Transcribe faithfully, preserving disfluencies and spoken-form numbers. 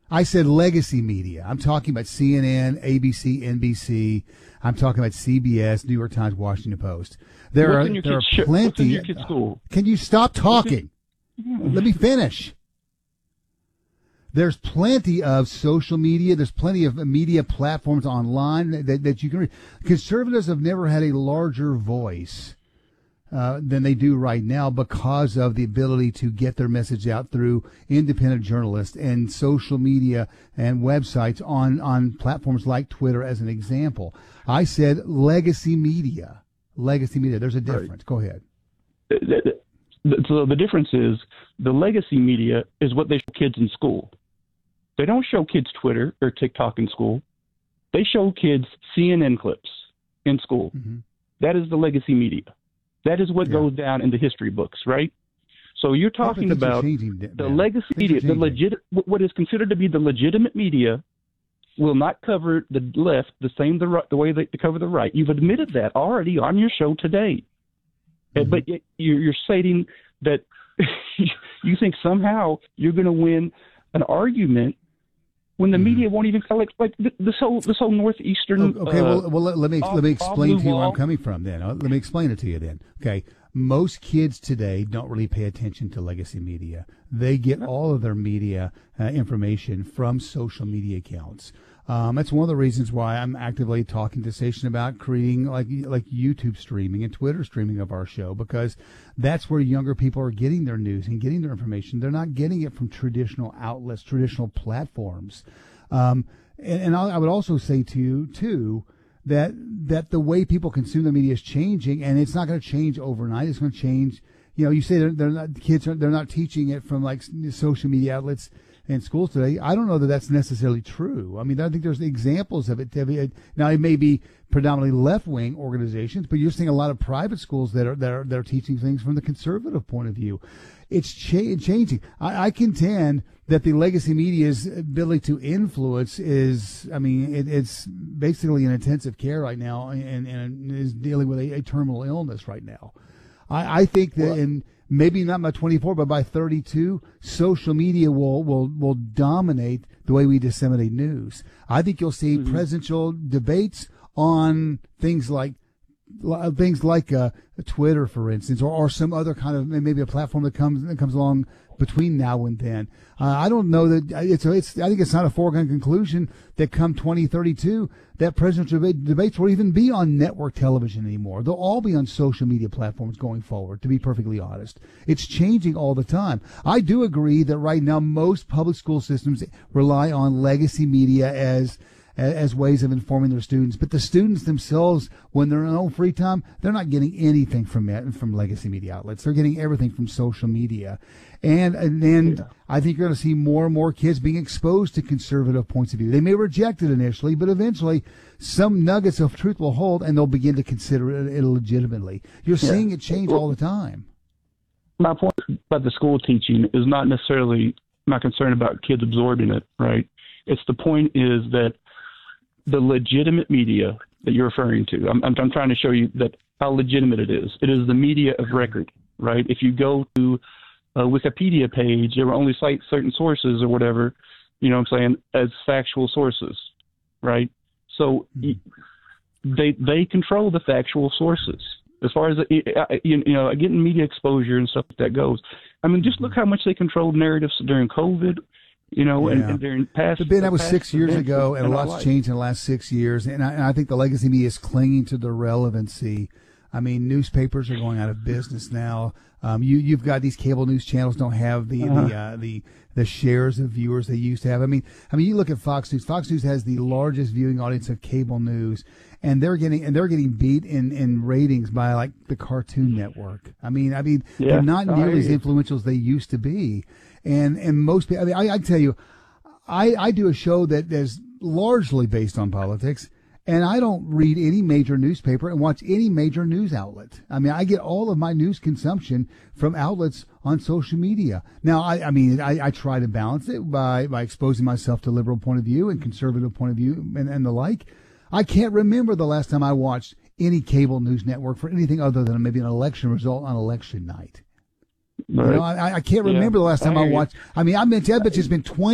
I said legacy media. I'm talking about C N N, A B C, N B C. I'm talking about C B S, New York Times, Washington Post. There what's are in your there are kid's, plenty. What's in your kid's school? Can you stop talking? Let me finish. There's plenty of social media. There's plenty of media platforms online that, that you can read. Conservatives have never had a larger voice uh, than they do right now because of the ability to get their message out through independent journalists and social media and websites on, on platforms like Twitter, as an example. I said legacy media. Legacy media. There's a difference. Right. Go ahead. So the difference is the legacy media is what they show kids in school. They don't show kids Twitter or TikTok in school. They show kids C N N clips in school. Mm-hmm. That is the legacy media. That is what yeah. goes down in the history books, right? So you're talking about the man. legacy things media, the legit, what is considered to be the legitimate media will not cover the left the same the, right, the way they cover the right. You've admitted that already on your show today. Mm-hmm. But you're, you're stating that you think somehow you're going to win an argument when the media won't even collect, like this whole this whole northeastern. Okay, uh, well, well, let, let me let me explain to you where I'm coming from. Then let me explain it to you. Then, okay, most kids today don't really pay attention to legacy media. They get all of their media uh, information from social media accounts. Um, that's one of the reasons why I'm actively talking to the station about creating like like YouTube streaming and Twitter streaming of our show, because that's where younger people are getting their news and getting their information. They're not getting it from traditional outlets, traditional platforms. Um, and and I, I would also say to you, too, that that the way people consume the media is changing, and it's not going to change overnight. It's going to change. You know, you say they're, they're not kids. Are, they're not teaching it from like social media outlets in schools today. I don't know that that's necessarily true. I mean, I think there's examples of it. Now, it may be predominantly left-wing organizations, but you're seeing a lot of private schools that are that are, that are teaching things from the conservative point of view. It's cha- changing. I, I contend that the legacy media's ability to influence is, I mean, it, it's basically in intensive care right now and, and is dealing with a, a terminal illness right now. I, I think that well, in maybe not by twenty-four, but by thirty-two, social media will, will, will dominate the way we disseminate news. I think you'll see mm-hmm. presidential debates on things like things like uh, Twitter, for instance, or, or some other kind of maybe a platform that comes that comes along between now and then. Uh, I don't know that it's, it's. I think it's not a foregone conclusion that come twenty thirty-two that presidential debate, debates will even be on network television anymore. They'll all be on social media platforms going forward, to be perfectly honest. It's changing all the time. I do agree that right now most public school systems rely on legacy media as as ways of informing their students. But the students themselves, when they're in their own free time, they're not getting anything from it, from legacy media outlets. They're getting everything from social media. And and then yeah. I think you're going to see more and more kids being exposed to conservative points of view. They may reject it initially, but eventually some nuggets of truth will hold, and they'll begin to consider it, it legitimately. You're yeah. seeing it change all the time. My point about the school teaching is not necessarily not concerned about kids absorbing it, right? It's the point is that the legitimate media that you're referring to, I'm, I'm, I'm trying to show you that how legitimate it is. It is the media of record, right? If you go to a Wikipedia page, they will only cite certain sources or whatever, you know what I'm saying, as factual sources, right? So mm-hmm. they they control the factual sources. As far as, you know, getting media exposure and stuff like that goes. I mean, just look how much they controlled narratives during COVID. You know, yeah. and, and during past. But Ben, that was six years ago, and a lot's changed in the last six years. And I, and I think the legacy media is clinging to the relevancy. I mean, newspapers are going out of business now. Um, you you've got these cable news channels don't have the uh-huh. the uh, the the shares of viewers they used to have. I mean, I mean, you look at Fox News. Fox News has the largest viewing audience of cable news, and they're getting and they're getting beat in, in ratings by like the Cartoon Network. I mean, I mean, yeah. they're not nearly as influential as they used to be. And and most people, I mean, I, I tell you, I, I do a show that is largely based on politics, and I don't read any major newspaper and watch any major news outlet. I mean, I get all of my news consumption from outlets on social media. Now, I, I mean, I, I try to balance it by, by exposing myself to liberal point of view and conservative point of view and, and the like. I can't remember the last time I watched any cable news network for anything other than maybe an election result on election night. Right. You know, I, I can't remember yeah. the last time I, I watched. I mean, I mentioned, I bet you it's been twenty